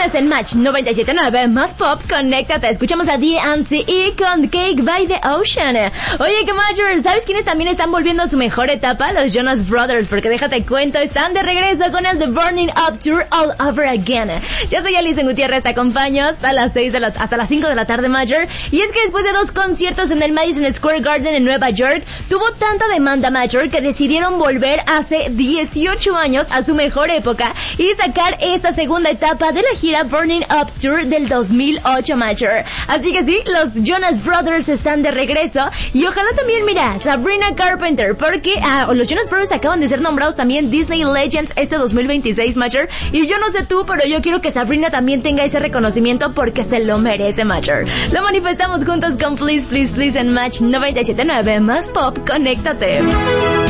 viernes en Match 97.9 más pop, conéctate. Escuchamos a DNCE con Cake by the Ocean. Oye, que Major, ¿sabes quiénes también están volviendo a su mejor etapa? Los Jonas Brothers, porque déjate cuento, están de regreso con el The Burning Up Tour All Over Again. Yo soy Alison Gutiérrez, te acompaño hasta las 5 de la tarde, Major. Y es que después de 2 conciertos en el Madison Square Garden en Nueva York, tuvo tanta demanda, Major, que decidieron volver hace 18 años a su mejor época y sacar esta segunda etapa de la gira Burning Up Tour del 2008, Major. Así que sí, los Jonas Brothers están de regreso y ojalá también, mira, Sabrina Carpenter, porque los Jonas Brothers acaban de ser nombrados también Disney Legends este 2026, Major. Y yo no sé tú, pero yo quiero que Sabrina también tenga ese reconocimiento porque se lo merece, Major. Lo manifestamos juntos con Please, Please, Please en Match 97.9 más pop, conéctate.